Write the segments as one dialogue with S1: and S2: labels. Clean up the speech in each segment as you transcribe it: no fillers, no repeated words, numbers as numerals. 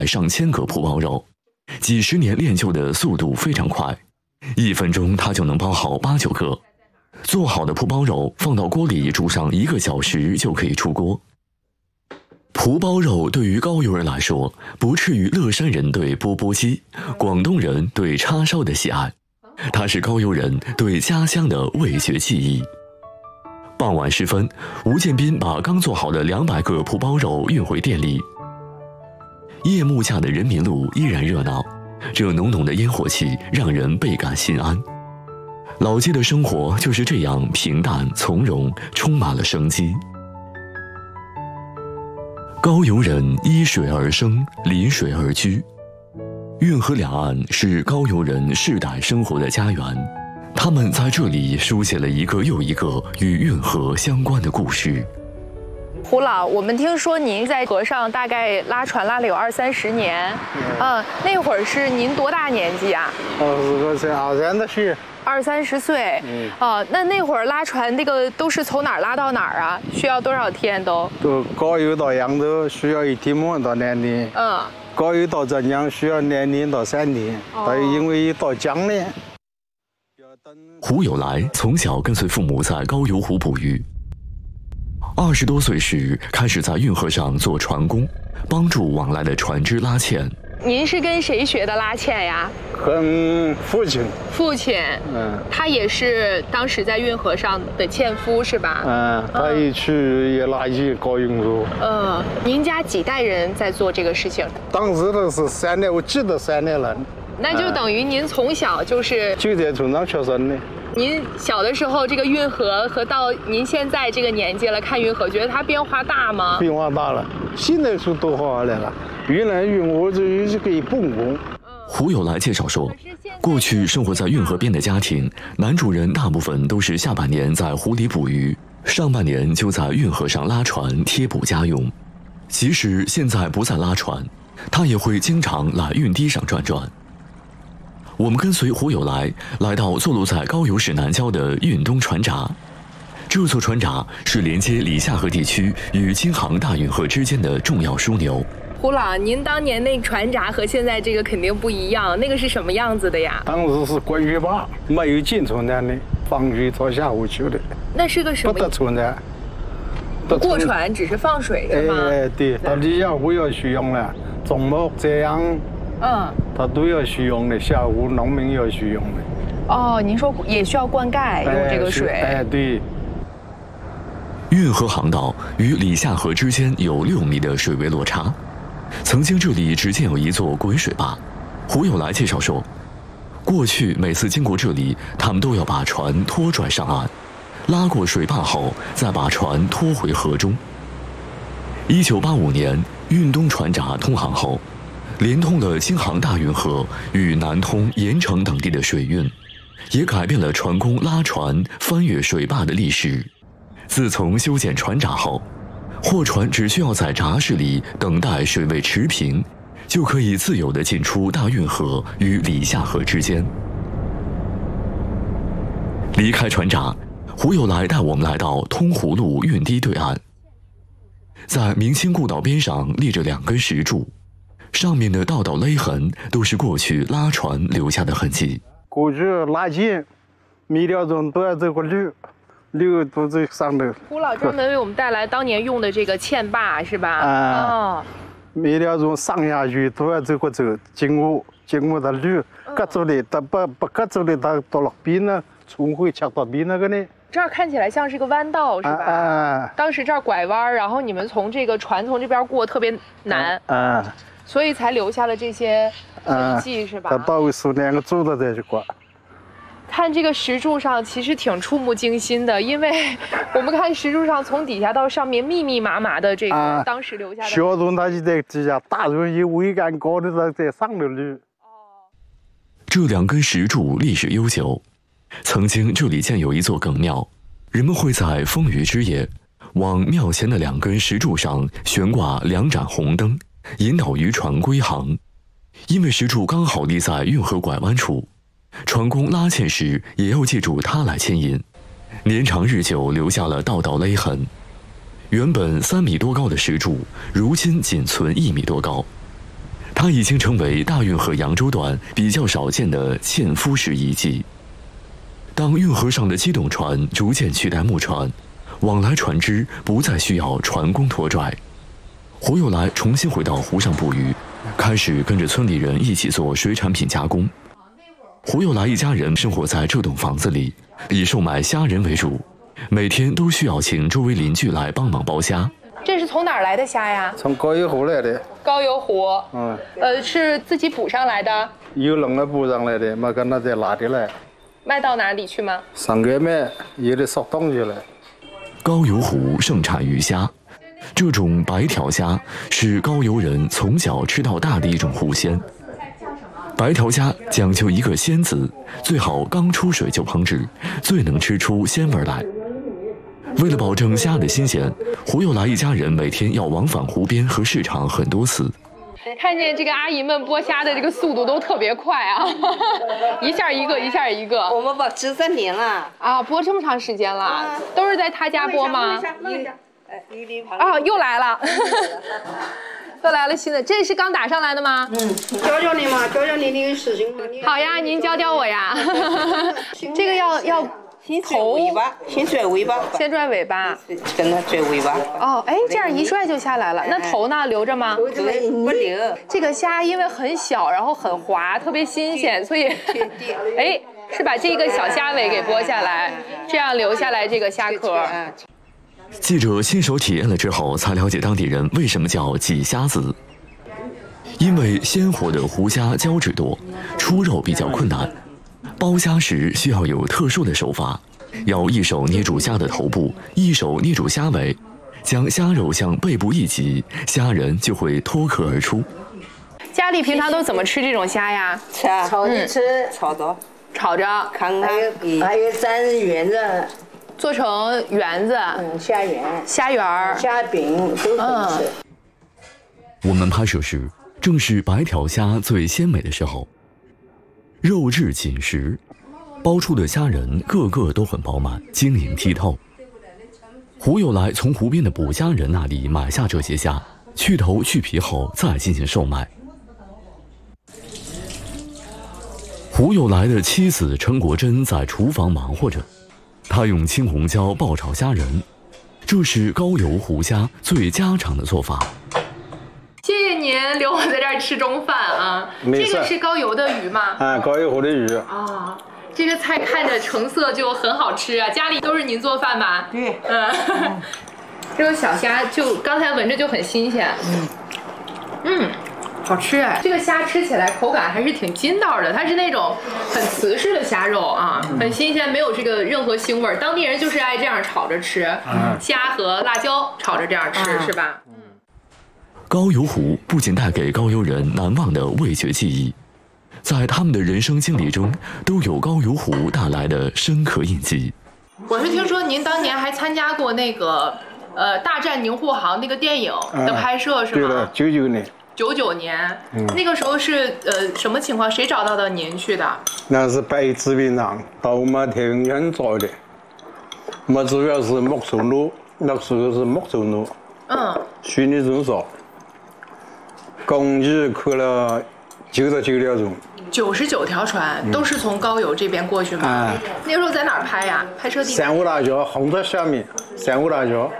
S1: 上千个铺包肉，几十年练就的速度非常快，1分钟他就能包好8、9个。做好的铺包肉放到锅里煮上1个小时就可以出锅。蒲包肉对于高邮人来说，不次于乐山人对钵钵鸡、广东人对叉烧的喜爱，它是高邮人对家乡的味觉记忆。傍晚时分，吴建斌把刚做好的200个蒲包肉运回店里。夜幕下的人民路依然热闹，这浓浓的烟火气让人倍感心安。老街的生活就是这样平淡从容，充满了生机。高邮人依水而生，临水而居，运河两岸是高邮人世代生活的家园，他们在这里书写了一个又一个与运河相关的故事。
S2: 胡老，我们听说您在河上大概拉船拉了有20-30年，那会儿是您多大年纪啊
S3: ？20岁，22岁。
S2: 20-30岁，那会儿拉船那个都是从哪儿拉到哪儿啊？需要多少天都
S3: 高邮到扬州需要1天半到2天，高邮到浙江需要2天到3天，但因为到江呢。
S1: 胡有来从小跟随父母在高邮湖捕鱼，20多岁时开始在运河上做船工，帮助往来的船只拉纤。
S2: 您是跟谁学的拉纤呀？
S3: 跟父亲。
S2: 父亲，他也是当时在运河上的纤夫是吧？
S3: 他一去也拉一高运河。
S2: 您家几代人在做这个事情？
S3: 当时的是3代，我记得3代人。
S2: 那就等于您从小就
S3: 在村上出生的。
S2: 您小的时候，这个运河和到您现在这个年纪了，看运河，觉得它变化大吗？
S3: 变化大了，现在是多好来了。原来运河只有这个1泵工。
S1: 胡有来介绍说，过去生活在运河边的家庭，男主人大部分都是下半年在湖里捕鱼，上半年就在运河上拉船贴补家用。即使现在不再拉船，他也会经常来运堤上转转。我们跟随胡有来来到坐落在高邮市南郊的运东船闸，这座船闸是连接里夏河地区与京杭大运河之间的重要枢纽。
S2: 胡老，您当年那船闸和现在这个肯定不一样，那个是什么样子的呀？
S3: 当时是观鱼坝，没有进船的，放鱼朝下湖去的。
S2: 那是个什么？
S3: 不得船的。
S2: 不过船，只是放水是吗？
S3: 对，到里夏湖要需用了，种木这样。它都要需用的，下湖农民要需用的。
S2: 您说也需要灌溉用这个水？
S3: 对。
S1: 运河航道与里夏河之间有6米的水位落差，曾经这里只建有一座滚水坝。胡有来介绍说，过去每次经过这里，他们都要把船拖拽上岸，拉过水坝后，再把船拖回河中。1985年，运东船闸通航后，连通了京杭大运河与南通、盐城等地的水运，也改变了船工拉船翻越水坝的历史。自从修建船闸后，货船只需要在闸室里等待水位持平，就可以自由地进出大运河与里夏河之间。离开船闸，胡有来带我们来到通湖路运堤对岸，在明清故道边上立着2根石柱，上面的道道勒痕都是过去拉船留下的痕迹。
S3: 过去拉纤，每条钟都要走过溜都在上头。
S2: 胡老专门为我们带来当年用的这个纤坝是吧？
S3: 每条钟上下去都要走过经过的路，隔住的，不隔住的，它到了边呢，船会切到边那个呢。
S2: 这儿看起来像是个弯道是吧？当时这儿拐弯，然后你们从这个船从这边过特别难，所以才留下了这些痕迹是吧？
S3: 它到位是2个柱子在这挂。
S2: 看这个石柱上其实挺触目惊心的，因为我们看石柱上从底下到上面密密麻麻的这个当时留下的。
S3: 小船它就在底下，大船有桅杆高的在上头溜。
S1: 这2根石柱历史悠久，曾经这里建有一座梗庙，人们会在风雨之夜，往庙前的2根石柱上悬挂2盏红灯，引导渔船归航。因为石柱刚好立在运河拐弯处，船工拉纤时也要借助它来牵引，年长日久留下了道道勒痕。原本3米多高的石柱，如今仅存1米多高。 它已经成为大运河扬州段比较少见的纤夫式遗迹。当运河上的机动船逐渐取代木船，往来船只不再需要船工拖拽，胡友来重新回到湖上捕鱼，开始跟着村里人一起做水产品加工。胡友来一家人生活在这栋房子里，以售卖虾仁为主，每天都需要请周围邻居来帮忙剥虾。
S2: 这是从哪儿来的虾呀？
S3: 从高邮湖来的。
S2: 高邮湖。是自己捕上来的？
S3: 有人来捕上来的，没跟他再拉的来。
S2: 卖到哪里去吗？
S3: 上街卖，有的烧东去了。
S1: 高邮湖盛产鱼虾，这种白条虾是高邮人从小吃到大的一种湖鲜。白条虾讲究一个鲜字，最好刚出水就烹制，最能吃出鲜味来。为了保证虾的新鲜，胡友来一家人每天要往返湖边和市场很多次。
S2: 看见这个阿姨们剥虾的这个速度都特别快啊，一下一个，一下一个。
S4: 我们剥13年了
S2: 啊，剥这么长时间了，都是在他家剥吗？啊，又来了。又来了新的，这是刚打上来的吗？
S4: 教教你嘛，教教你那个事情嘛。
S2: 好呀，您教教我呀。这个要
S4: 先拽尾巴，先拽尾巴，
S2: 先拽尾巴，
S4: 跟着拽尾巴。
S2: 哦，哎，这样一拽就下来了。那头呢，留着吗？
S4: 不留。
S2: 这个虾因为很小，然后很滑，特别新鲜，所以，哎，是把这个小虾尾给剥下来，这样留下来这个虾壳。
S1: 记者亲手体验了之后，才了解当地人为什么叫挤虾子。因为鲜活的湖虾胶质多，出肉比较困难，剥虾时需要有特殊的手法，要一手捏住虾的头部，一手捏住虾尾，将虾肉向背部一挤，虾仁就会脱壳而出。
S2: 家里平常都怎么吃这种虾呀？
S4: 炒着吃，炒着，
S2: 还
S4: 有蘸圆子。
S2: 做成圆子，
S4: 虾圆、
S2: 虾圆儿、
S4: 虾饼都可以吃。
S1: 我们拍摄时正是白条虾最鲜美的时候，肉质紧实，剥出的虾仁个个都很饱满，晶莹剔透。胡友来从湖边的捕虾人那里买下这些虾，去头去皮后再进行售卖。胡友来的妻子陈国珍在厨房忙活着。他用青红椒爆炒虾仁，这是高邮湖虾最家常的做法。
S2: 谢谢您留我在这儿吃中饭啊！这个是高邮的鱼吗？
S3: 啊，高邮湖的鱼。
S2: 啊，这个菜看着成色就很好吃啊！家里都是您做饭吧？
S4: 对。
S2: 这个小虾就刚才闻着就很新鲜。好吃哎！这个虾吃起来口感还是挺筋道的，它是那种很瓷实的虾肉啊，很新鲜，没有这个任何腥味。当地人就是爱这样炒着吃，虾和辣椒炒着这样吃，是吧？
S1: 高邮湖不仅带给高邮人难忘的味觉记忆，在他们的人生经历中都有高邮湖带来的深刻印记。
S2: 我是听说您当年还参加过那个大战宁沪杭那个电影的拍摄，是吗？
S3: 对了，99年。
S2: 99年，那个时候是什么情况？谁找到的您去的？
S3: 那是白纸兵长到我们太平县找的，我们主要是木村路，那时候是木村路，虚拟中少，共计开了99条船。
S2: 99条船都是从高邮这边过去吗？那时候在哪儿拍呀？拍摄地？
S3: 三五大桥，横在下面，三五大桥。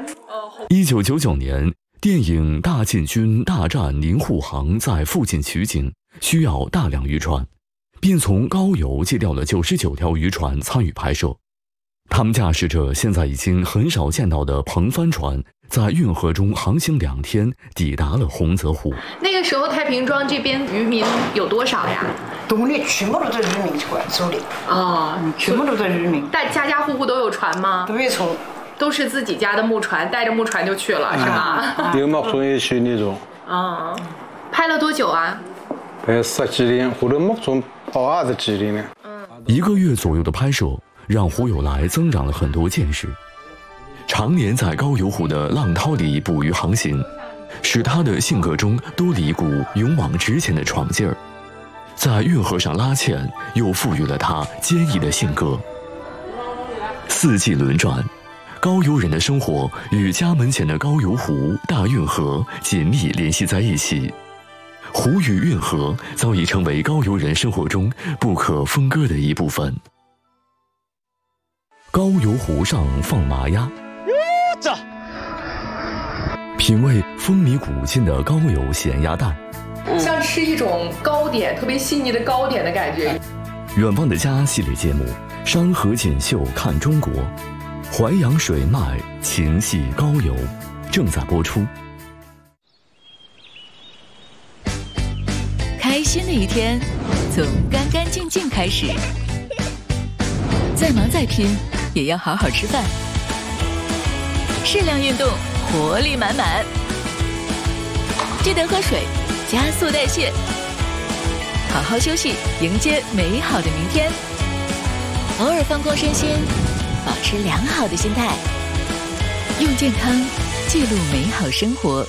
S1: 1999年。电影《大进军大战宁沪杭》在附近取景，需要大量渔船，并从高邮借调了99条渔船参与拍摄。他们驾驶着现在已经很少见到的篷帆船，在运河中航行2天，抵达了洪泽湖。
S2: 那个时候太平庄这边渔民有多少呀？
S4: 东里全部都是渔民手里。全部都是渔民。
S2: 但家家户户都有船吗？
S4: 都有船。
S2: 都是自己家的木船，带着木船就去了，是吗？
S3: 有木船也去那种。
S2: 拍了多久啊？
S3: 拍10几年，后头木船跑20几年了。
S1: 1个月左右的拍摄，让胡友来增长了很多见识。常年在高邮湖的浪涛里捕鱼航行，使他的性格中多了一股勇往直前的闯劲儿。在运河上拉纤，又赋予了他坚毅的性格。四季轮转。高邮人的生活与家门前的高邮湖、大运河紧密联系在一起。 湖与运河早已成为高邮人生活中不可分割的一部分。高邮湖上放麻鸭，品味风靡古今的高邮咸鸭蛋，
S2: 像吃一种糕点，特别细腻的糕点的感觉。
S1: 远望的家系列节目《山河锦绣看中国》，淮扬水脉情系高邮正在播出。
S5: 开心的一天从干干净净开始，再忙再拼也要好好吃饭，适量运动，活力满满，记得喝水，加速代谢，好好休息，迎接美好的明天。偶尔放空身心，保持良好的心态，用健康记录美好生活。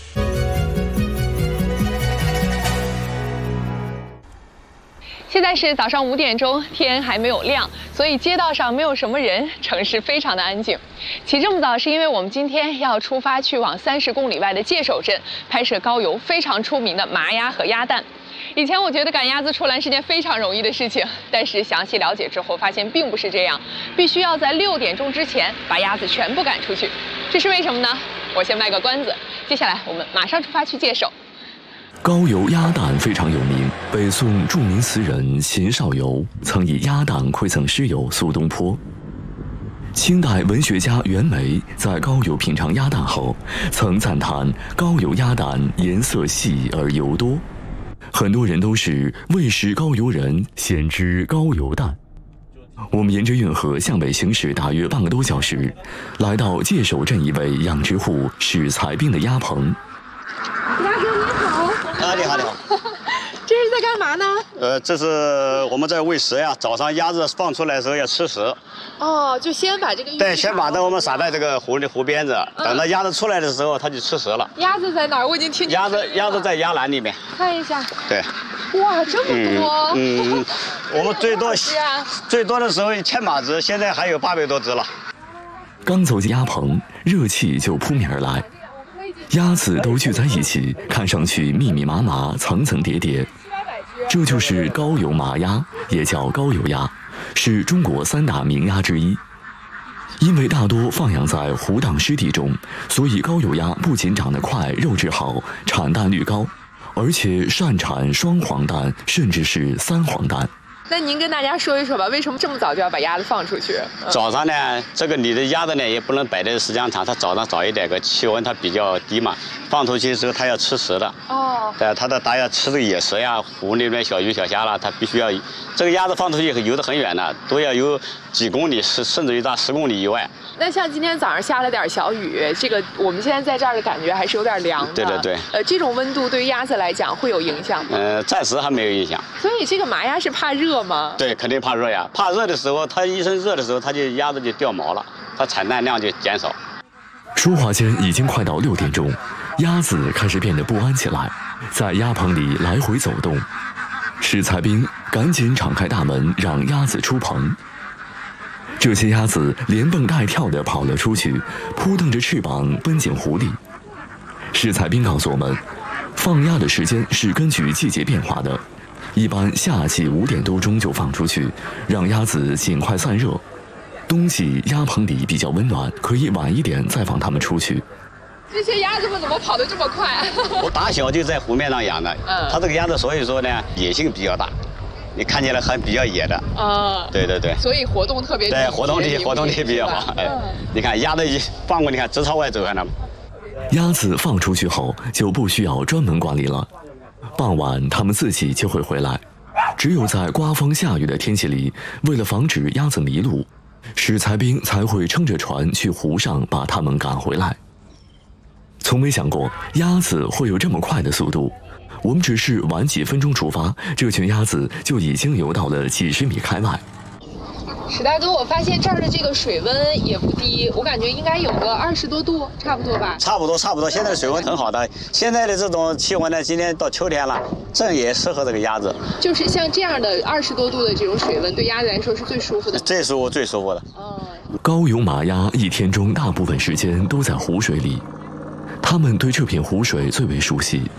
S2: 现在是早上5点钟，天还没有亮，所以街道上没有什么人，城市非常的安静。起这么早是因为我们今天要出发去往30公里外的界首镇拍摄高邮非常出名的麻鸭和鸭蛋。以前我觉得赶鸭子出栏是件非常容易的事情，但是详细了解之后发现并不是这样，必须要在6点钟之前把鸭子全部赶出去。这是为什么呢？我先卖个关子，接下来我们马上出发去界首。
S1: 高邮鸭蛋非常有名，北宋著名词人秦少游曾以鸭蛋馈赠诗友苏东坡。清代文学家袁枚在高邮品尝鸭蛋后，曾赞叹高邮鸭蛋颜色细而油多。很多人都是未识高邮人，先知高邮蛋。我们沿着运河向北行驶大约半个多小时，来到界首镇一位养殖户史才斌的鸭棚。
S6: 鸭哥你好。
S7: 你好，你好。
S6: 这是在干嘛呢？
S7: 这是我们在喂食呀。早上鸭子放出来的时候要吃食。
S6: 哦，就先把这个
S7: 对，先把我们撒在这个湖边子，等到鸭子出来的时候，它就吃食了。
S6: 鸭子在哪儿？我已经听见。
S7: 鸭子在鸭栏里面。
S6: 看一下。
S7: 对。
S6: 哇，这么多。
S7: 我们最多的时候1000把只，现在还有800多只了。
S1: 刚走进鸭棚，热气就扑面而来。鸭子都聚在一起，看上去密密麻麻、层层叠叠。这就是高邮麻鸭，也叫高邮鸭，是中国3大名鸭之一。因为大多放养在湖荡湿地中，所以高邮鸭不仅长得快、肉质好、产蛋率高，而且擅产双黄蛋，甚至是3黄蛋。
S2: 那您跟大家说一说吧，为什么这么早就要把鸭子放出去？
S7: 早上呢，这个你的鸭子呢也不能摆的时间长，它早上早一点，个气温它比较低嘛，放出去的时候它要吃食的。哦。它要吃这个野食呀，湖里面小鱼小虾啦，它必须要。这个鸭子放出去游得很远的，都要有几公里，甚至于到10公里以外。
S2: 那像今天早上下了点小雨，这个我们现在在这儿的感觉还是有点凉的。
S7: 对对对。
S2: 这种温度对于鸭子来讲会有影响吗？
S7: 暂时还没有影响。
S2: 所以这个麻鸭是怕热吗？
S7: 对，肯定怕热呀。怕热的时候，它一身热的时候，鸭子就掉毛了，它产蛋量就减少。
S1: 说话间已经快到6点钟，鸭子开始变得不安起来，在鸭棚里来回走动。史才斌赶紧敞开大门，让鸭子出棚。这些鸭子连蹦带跳地跑了出去，扑腾着翅膀奔进湖里。史才斌告诉我们，放鸭的时间是根据季节变化的，一般夏季5点多钟就放出去，让鸭子尽快散热。冬季鸭棚里比较温暖，可以晚一点再放它们出去。
S2: 这些鸭子们怎么跑得这么快？
S7: 我打小就在湖面上养的，它这个鸭子所以说呢野性比较大，你看起来还比较野的。对对对。所以活动特别对，活动力比较好。你看鸭子一放过，你看直朝外走，看到吗？
S1: 鸭子放出去后就不需要专门管理了，傍晚它们自己就会回来。只有在刮风下雨的天气里，为了防止鸭子迷路，史才斌才会撑着船去湖上把它们赶回来。从没想过鸭子会有这么快的速度，我们只是晚几分钟出发，这群鸭子就已经游到了几十米开外。
S2: 史大哥，我发现这儿的这个水温也不低，我感觉应该有个20多度，差不多吧？
S7: 差不多。现在水温很好的，现在的这种气温呢，今天到秋天了，正也适合这个鸭子。就是像这样的20多度的这种水温，对鸭子来说是最舒服的。最舒服的。
S1: 高邮麻鸭一天中大部分时间都在湖水里，它们对这片湖水最为熟悉。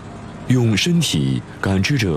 S1: 用身体感知着